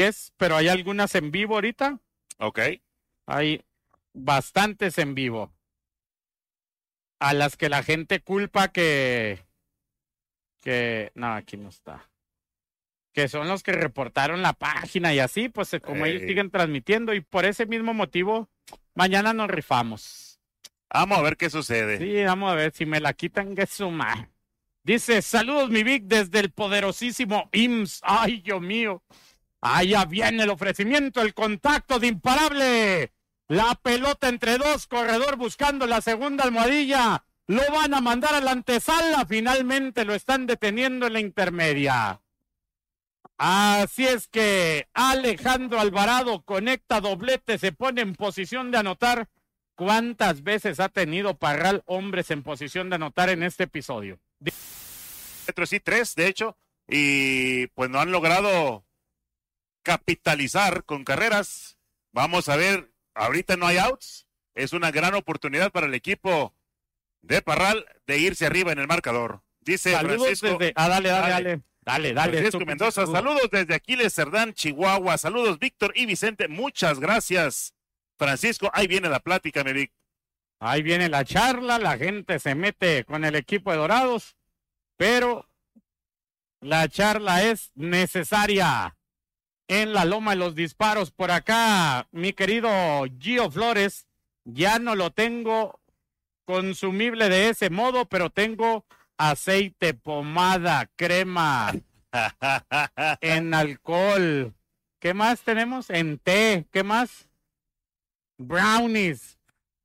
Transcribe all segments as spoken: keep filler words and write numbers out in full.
es, pero hay algunas en vivo ahorita. Ok. Hay bastantes en vivo. A las que la gente culpa que... que no, aquí no está. Que son los que reportaron la página y así, pues como Ey. ellos siguen transmitiendo y por ese mismo motivo, mañana nos rifamos. Vamos a ver qué sucede. Sí, vamos a ver si me la quitan, que suma. Dice, saludos mi Vic desde el poderosísimo I M S S. Ay, Dios mío. Allá viene el ofrecimiento, el contacto de imparable. La pelota entre dos, corredor buscando la segunda almohadilla. Lo van a mandar a la antesala. Finalmente lo están deteniendo en la intermedia. Así es que Alejandro Alvarado conecta doblete, se pone en posición de anotar. ¿Cuántas veces ha tenido Parral hombres en posición de anotar en este episodio? Sí, tres, de hecho, y pues no han logrado capitalizar con carreras. Vamos a ver, ahorita no hay outs. Es una gran oportunidad para el equipo de Parral de irse arriba en el marcador. Dice Saludos Francisco. desde... Ah, dale, dale, dale. Dale, dale. dale Francisco Mendoza, saludos desde Aquiles Cerdán, Chihuahua. Saludos, Víctor y Vicente. Muchas gracias, Francisco. Ahí viene la plática, mi Vic. Ahí viene la charla, la gente se mete con el equipo de Dorados, pero la charla es necesaria. En la loma de los disparos por acá, mi querido Gio Flores, ya no lo tengo consumible de ese modo, pero tengo aceite, pomada, crema, en alcohol. ¿Qué más tenemos? En té, ¿qué más? Brownies.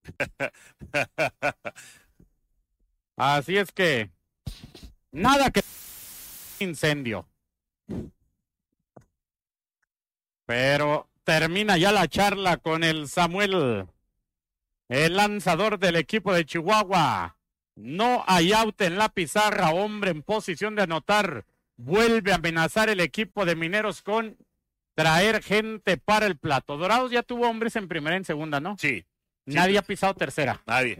Así es que nada que incendio. Pero termina ya la charla con el Samuel, el lanzador del equipo de Chihuahua. No hay out en la pizarra, hombre en posición de anotar. Vuelve a amenazar el equipo de Mineros con traer gente para el plato. Dorados ya tuvo hombres en primera y en segunda, ¿no? Sí. Nadie sí. ha pisado tercera. Nadie.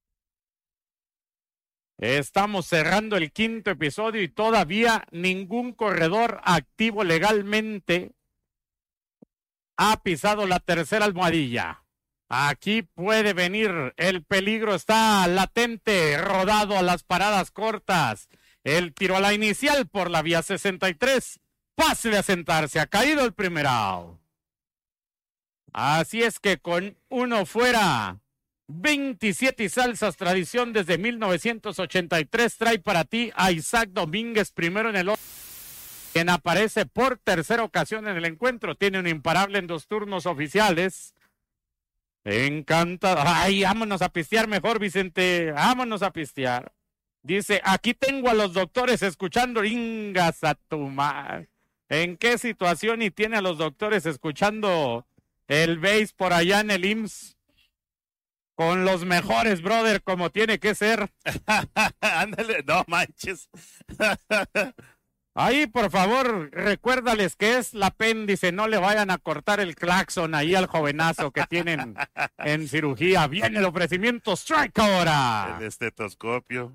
Estamos cerrando el quinto episodio y todavía ningún corredor activo legalmente ha pisado la tercera almohadilla. Aquí puede venir, el peligro está latente, rodado a las paradas cortas. El tiro a la inicial por la vía sesenta y tres. Pase de asentarse, ha caído el primer out. Así es que con uno fuera, veintisiete y salsas, tradición desde mil novecientos ochenta y tres, trae para ti a Isaac Domínguez, primero en el orden, quien aparece por tercera ocasión en el encuentro, tiene un imparable en dos turnos oficiales. Encantado. Ay, vámonos a pistear mejor, Vicente, vámonos a pistear. Dice, aquí tengo a los doctores escuchando, ingas a tu madre. ¿En qué situación y tiene a los doctores escuchando el béis por allá en el I M S S? Con los mejores, brother, como tiene que ser. Ándale, no manches. Ahí, por favor, recuérdales que es el apéndice, no le vayan a cortar el claxon ahí al jovenazo que tienen en cirugía. Viene el ofrecimiento, strike ahora. El estetoscopio.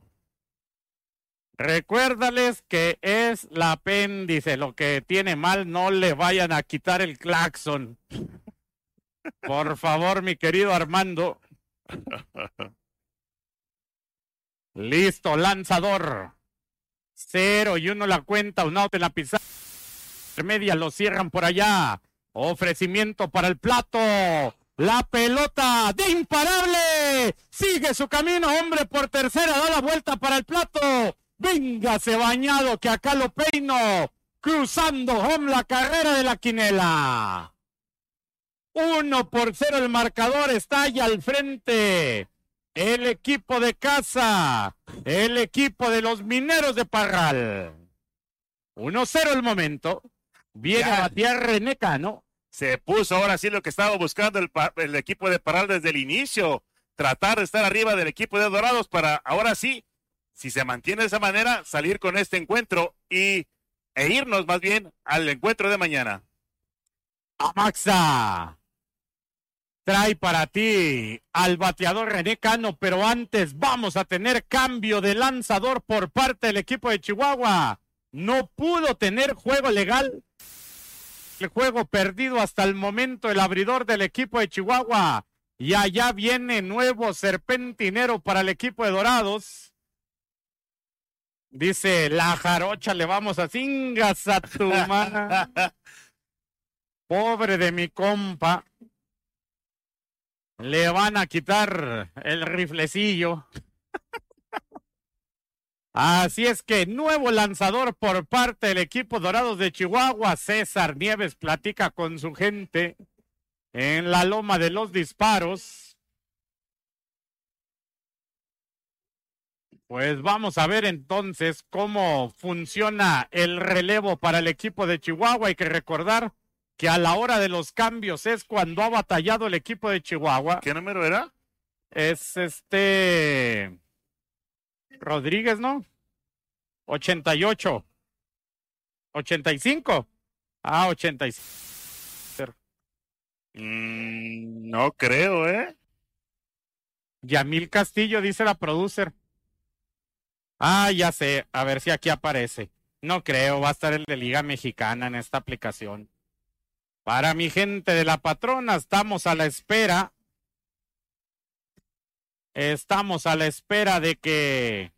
Recuérdales que es el apéndice, lo que tiene mal, no le vayan a quitar el claxon. Por favor, mi querido Armando. Listo, lanzador. Cero y uno la cuenta, un out en la pizarra. Media lo cierran por allá. Ofrecimiento para el plato. La pelota de imparable. Sigue su camino, hombre por tercera. Da la vuelta para el plato. Véngase bañado que acá lo peino. Cruzando home la carrera de la quinela. Uno por cero el marcador, está allá al frente. El equipo de casa, el equipo de los Mineros de Parral. uno cero el momento. Viene Ya. a batear René Cano. Se puso ahora sí lo que estaba buscando el, el equipo de Parral desde el inicio. Tratar de estar arriba del equipo de Dorados para ahora sí, si se mantiene de esa manera, salir con este encuentro y, e irnos más bien al encuentro de mañana. Amaxa trae para ti al bateador René Cano, pero antes vamos a tener cambio de lanzador por parte del equipo de Chihuahua. No pudo tener juego legal el juego perdido hasta el momento, el abridor del equipo de Chihuahua. Y allá viene nuevo serpentinero para el equipo de Dorados. Dice, la jarocha le vamos a cingas a tu mano. Pobre de mi compa. Le van a quitar el riflecillo. Así es que nuevo lanzador por parte del equipo Dorados de Chihuahua. César Nieves platica con su gente en la loma de los disparos. Pues vamos a ver entonces cómo funciona el relevo para el equipo de Chihuahua. Hay que recordar que a la hora de los cambios es cuando ha batallado el equipo de Chihuahua. ¿Qué número era? Es este Rodríguez, ¿no? ochenta y ocho. ochenta y cinco. Ah, ochenta y cinco. Mm, no creo, ¿eh? Yamil Castillo, dice la producer. Ah, ya sé. A ver si aquí aparece. No creo, va a estar el de Liga Mexicana en esta aplicación. Para mi gente de la patrona, estamos a la espera. Estamos a la espera de que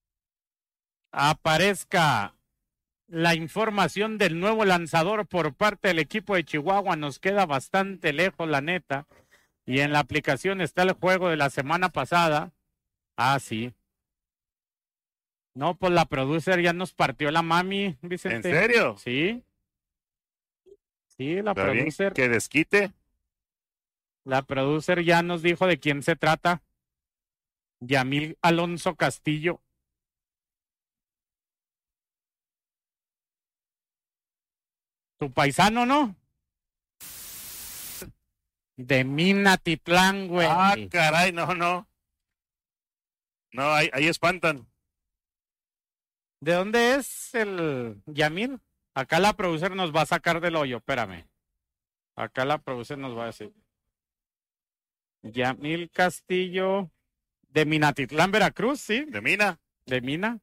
aparezca la información del nuevo lanzador por parte del equipo de Chihuahua. Nos queda bastante lejos, la neta. Y en la aplicación está el juego de la semana pasada. Ah, sí. No, pues la producer ya nos partió la mami, Vicente. ¿En serio? Sí. Sí, la Está bien, producer. que desquite. La producer ya nos dijo de quién se trata. Yamil Alonso Castillo. Tu paisano, ¿no? De Minatitlán, güey. Ah, caray, no, no. No, ahí, ahí espantan. ¿De dónde es el Yamil? Acá la producer nos va a sacar del hoyo, espérame. Acá la producer nos va a decir. Yamil Castillo, de Minatitlán, Veracruz, ¿sí? ¿De Mina? De Mina.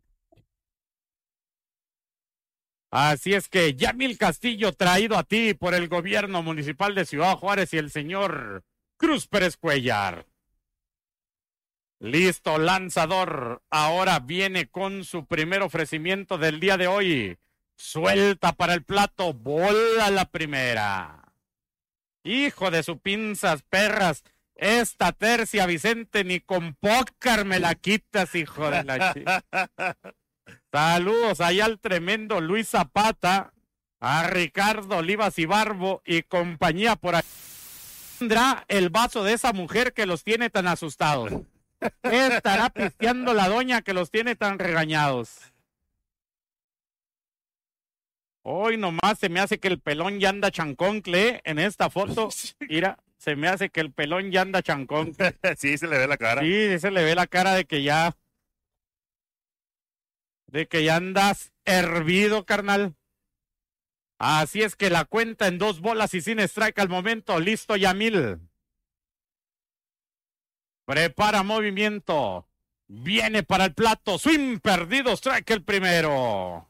Así es que Yamil Castillo, traído a ti por el gobierno municipal de Ciudad Juárez y el señor Cruz Pérez Cuellar. Listo, lanzador. Ahora viene con su primer ofrecimiento del día de hoy. Suelta para el plato, bola la primera. Hijo de su pinzas perras. Esta tercia, Vicente, ni con pócar me la quitas, hijo de la chica. Saludos allá al tremendo Luis Zapata, a Ricardo Olivas y Barbo y compañía por ahí. ¿Tendrá el vaso de esa mujer que los tiene tan asustados? Estará pisteando la doña que los tiene tan regañados. Hoy nomás se me hace que el pelón ya anda chanconcle en esta foto. Mira, se me hace que el pelón ya anda chanconcle. Sí, se le ve la cara. Sí, se le ve la cara de que ya... De que ya andas hervido, carnal. Así es que la cuenta en dos bolas y sin strike al momento. Listo, Yamil. Prepara movimiento. Viene para el plato. Swing perdido. Strike el primero.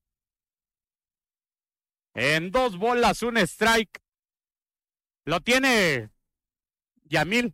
En dos bolas, un strike. Lo tiene Yamil.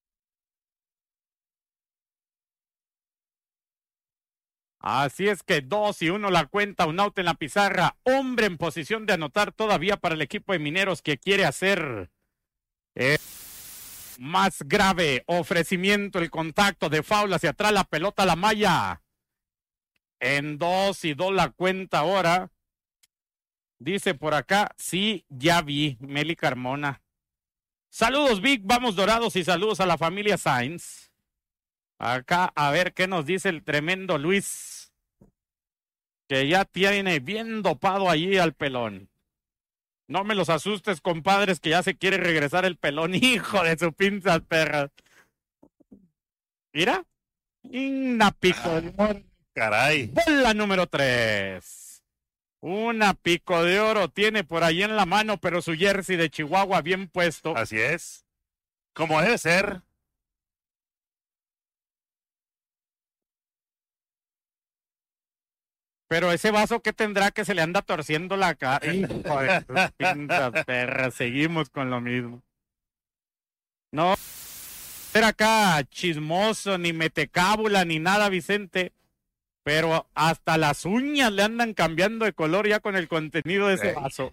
Así es que dos y uno la cuenta, un out en la pizarra. Hombre en posición de anotar todavía para el equipo de Mineros que quiere hacer eh, más grave. Ofrecimiento, el contacto de foul hacia atrás, la pelota a la malla. En dos y dos la cuenta ahora. Dice por acá, sí, ya vi, Meli Carmona. Saludos, Vic, vamos Dorados y saludos a la familia Sainz. Acá, a ver qué nos dice el tremendo Luis, que ya tiene bien dopado allí al pelón. No me los asustes, compadres, que ya se quiere regresar el pelón, hijo de su pinzas perras. Mira, una pico de oro. Caray. Bola número tres. Una pico de oro tiene por ahí en la mano, pero su jersey de Chihuahua bien puesto. Así es. Como debe ser. Pero ese vaso que tendrá que se le anda torciendo la cara. Hijo de sus pintas perras, seguimos con lo mismo. No ser acá chismoso, ni metecábula, ni nada, Vicente. Pero hasta las uñas le andan cambiando de color ya con el contenido de ese vaso.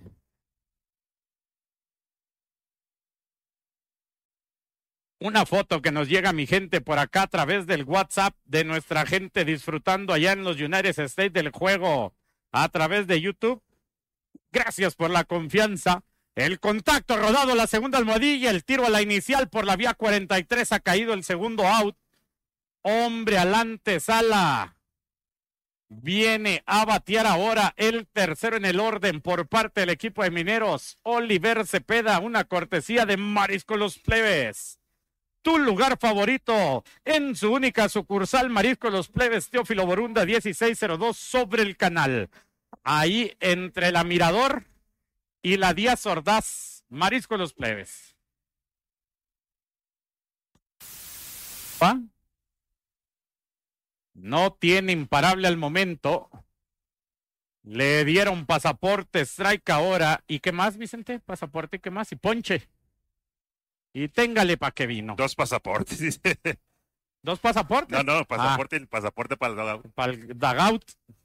Una foto que nos llega, mi gente, por acá a través del WhatsApp de nuestra gente disfrutando allá en los United States del juego a través de YouTube. Gracias por la confianza. El contacto rodado, la segunda almohadilla, el tiro a la inicial por la vía cuarenta y tres, ha caído el segundo out. Hombre alante, Sala. Viene a batear ahora el tercero en el orden por parte del equipo de Mineros. Oliver Cepeda, una cortesía de Mariscos Los Plebes. Tu lugar favorito en su única sucursal, Mariscos Los Plebes, Teófilo Borunda, dieciséis cero dos, sobre el canal. Ahí entre la Mirador y la Díaz Ordaz, Mariscos Los Plebes. ¿Ah? No tiene imparable al momento. Le dieron pasaporte, strike ahora. ¿Y qué más, Vicente? Pasaporte, ¿qué más? Y ponche. Y téngale pa' que vino. Dos pasaportes, dice. ¿Dos pasaportes? No, no, pasaporte, ah. el pasaporte para el dugout. Para el dugout.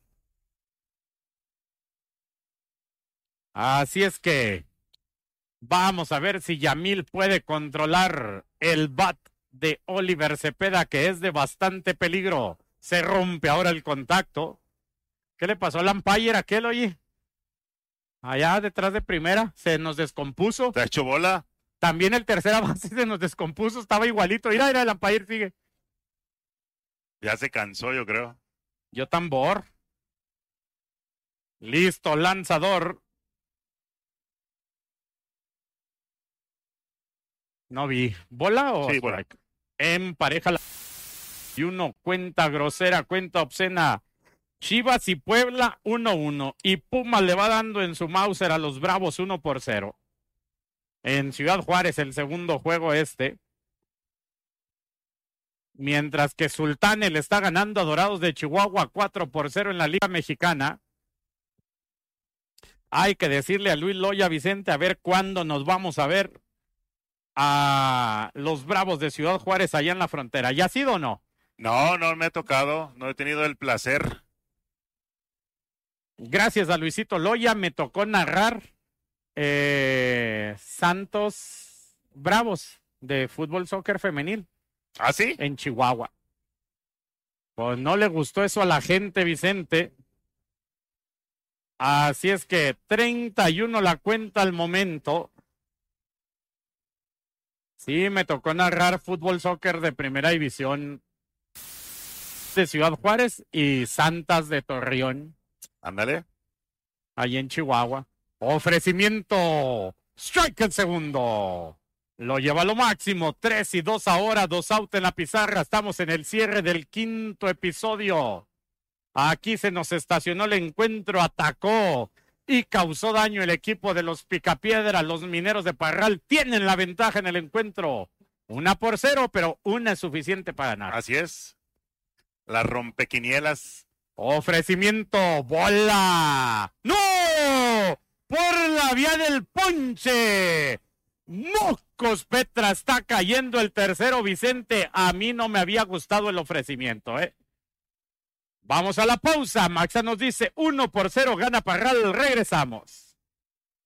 Así es que vamos a ver si Yamil puede controlar el bat de Oliver Cepeda, que es de bastante peligro. Se rompe ahora el contacto. ¿Qué le pasó al umpire aquel, oye? Allá detrás de primera, se nos descompuso. ¿Te ha hecho bola? También el tercera base se nos descompuso, estaba igualito. Mira, mira, el umpire sigue. Ya se cansó, yo creo. Yo tambor. Listo, lanzador. No vi. ¿Bola o sí, strike? En pareja la... Y uno, cuenta grosera, cuenta obscena. Chivas y Puebla uno uno. Y Pumas le va dando en su Mauser a los Bravos uno por cero. En Ciudad Juárez, el segundo juego este. Mientras que Sultanes le está ganando a Dorados de Chihuahua cuatro por cero en la Liga Mexicana. Hay que decirle a Luis Loya, Vicente, a ver cuándo nos vamos a ver a los Bravos de Ciudad Juárez allá en la frontera. ¿Ya ha sido o no? No, no me ha tocado. No he tenido el placer. Gracias a Luisito Loya me tocó narrar eh, Santos Bravos de fútbol soccer femenil. ¿Ah, sí? En Chihuahua. Pues no le gustó eso a la gente, Vicente. Así es que treinta y uno la cuenta al momento. Sí, me tocó narrar fútbol soccer de primera división de Ciudad Juárez y Santas de Torreón. Ándale. Ahí en Chihuahua. Ofrecimiento. Strike el segundo. Lo lleva a lo máximo. Tres y dos ahora. Dos out en la pizarra. Estamos en el cierre del quinto episodio. Aquí se nos estacionó el encuentro. Atacó y causó daño el equipo de los Picapiedra. Los Mineros de Parral tienen la ventaja en el encuentro. Una por cero, pero una es suficiente para ganar. Así es. Las rompequinielas. Ofrecimiento, bola. ¡No! Por la vía del ponche. Moscos Petra, está cayendo el tercero, Vicente. A mí no me había gustado el ofrecimiento, ¿eh? Vamos a la pausa. Maxa nos dice uno por cero, gana Parral. Regresamos.